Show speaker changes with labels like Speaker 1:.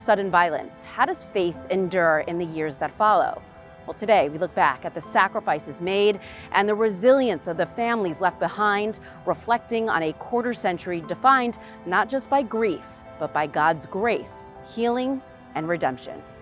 Speaker 1: Sudden violence. How does faith endure in the years that follow? Well, today we look back at the sacrifices made and the resilience of the families left behind, reflecting on a quarter century defined not just by grief, but by God's grace, healing, and redemption.